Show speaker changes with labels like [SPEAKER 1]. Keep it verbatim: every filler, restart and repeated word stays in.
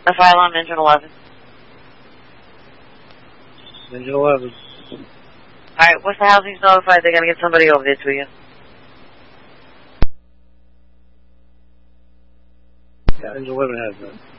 [SPEAKER 1] A file on engine eleven.
[SPEAKER 2] Engine eleven.
[SPEAKER 1] Alright, what's the housing's notified? They gotta get somebody over there to you.
[SPEAKER 2] Yeah, engine eleven has that.